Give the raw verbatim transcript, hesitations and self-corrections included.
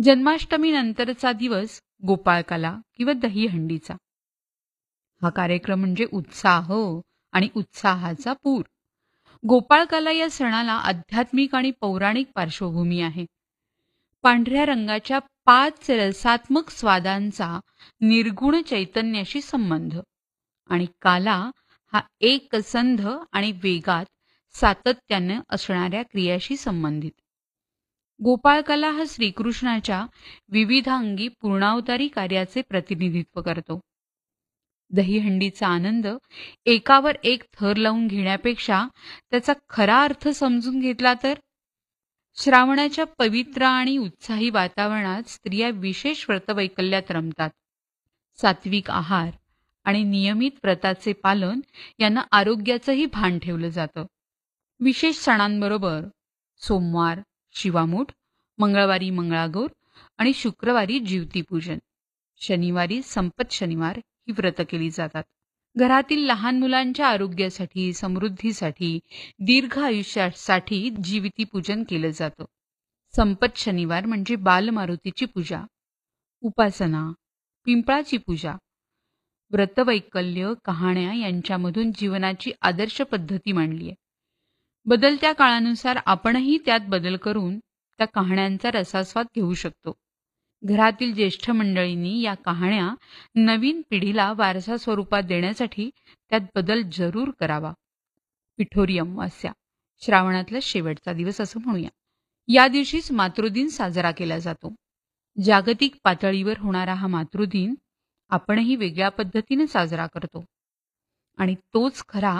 जन्माष्टमी नंतरचा दिवस गोपाळकाला किंवा दहीहंडीचा. हा कार्यक्रम म्हणजे उत्साह आणि उत्साहाचा पूर. गोपाळकाला या सणाला आध्यात्मिक आणि पौराणिक पार्श्वभूमी आहे. पांढऱ्या रंगाच्या पाच रसात्मक स्वादांचा निर्गुण चैतन्याशी संबंध आणि काला हा एकसंध आणि वेगात सातत्याने असणाऱ्या क्रियाशी संबंधित. गोपाळकाला हा श्रीकृष्णाच्या विविधांगी पूर्णावतारी कार्याचे प्रतिनिधित्व करतो. दहीहंडीचा आनंद एकावर एक थर लावून घेण्यापेक्षा त्याचा खरा अर्थ समजून घेतला तर श्रावणाच्या पवित्र आणि उत्साही वातावरणात स्त्रिया विशेष व्रतवैकल्यात रमतात. सात्विक आहार आणि नियमित व्रताचे पालन यांना आरोग्याचंही भान ठेवलं जातं. विशेष सणांबरोबर सोमवार शिवामूठ, मंगळवारी मंगळागौर आणि शुक्रवारी जिवतीपूजन, शनिवारी संपत शनिवार ही व्रत केली जातात. घरातील लहान मुलांच्या आरोग्यासाठी, समृद्धीसाठी, दीर्घ आयुष्यासाठी जिवितीपूजन केलं जातं. संपत शनिवार म्हणजे बालमारुतीची पूजा, उपासना, पिंपळाची पूजा, व्रतवैकल्य, कहाण्या यांच्यामधून जीवनाची आदर्श पद्धती मांडली आहे. बदलत्या काळानुसार आपणही त्यात बदल करून त्या कहाण्यांचा रसास्वाद घेऊ शकतो. घरातील ज्येष्ठ मंडळींनी या कहाण्या नवीन पिढीला वारसा स्वरूपात देण्यासाठी त्यात बदल जरूर करावा. पिठोरी अमावास्या, श्रावणातला शेवटचा दिवस असं म्हणूया. या दिवशीच मातृदिन साजरा केला जातो. जागतिक पातळीवर होणारा हा मातृदिन आपणही वेगळ्या पद्धतीने साजरा करतो आणि तोच खरा